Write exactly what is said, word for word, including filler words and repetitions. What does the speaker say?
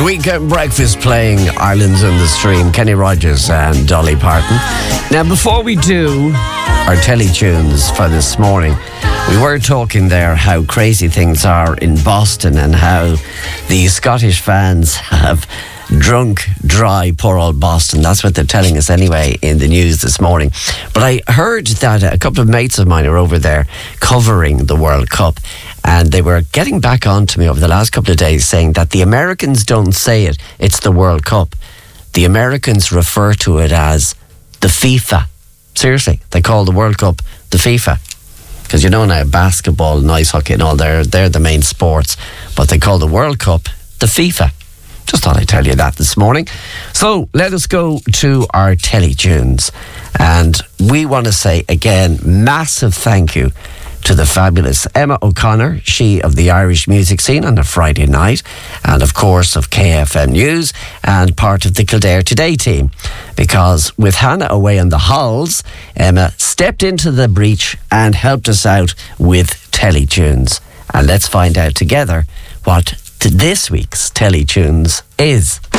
Weekend Breakfast playing Ireland's in the Stream, Kenny Rogers and Dolly Parton. Now, before we do our teletunes for this morning, we were talking there how crazy things are in Boston and how the Scottish fans have drunk dry poor old Boston. That's what they're telling us anyway in the news this morning. But I heard that a couple of mates of mine are over there covering the World Cup, and they were getting back on to me over the last couple of days saying that the Americans don't say it, it's the World Cup. The Americans refer to it as the FIFA. Seriously, they call the World Cup the FIFA. Because you know now, basketball and ice hockey and all, they're, they're the main sports. But they call the World Cup the FIFA. Just thought I'd tell you that this morning. So let us go to our teletunes. And we want to say again, massive thank you to the fabulous Emma O'Connor, she of the Irish music scene on a Friday night, and of course of K F M News and part of the Kildare Today team. Because with Hannah away on the halls, Emma stepped into the breach and helped us out with teletunes. And let's find out together what this week's teletunes is.